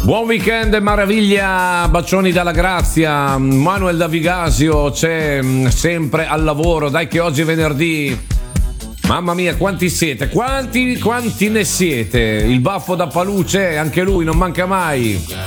Buon weekend, meraviglia, bacioni dalla Grazia. Manuel da Vigasio c'è sempre al lavoro. Dai che oggi è venerdì. Mamma mia, quanti siete? Quanti ne siete? Il baffo da Paluce, anche lui non manca mai.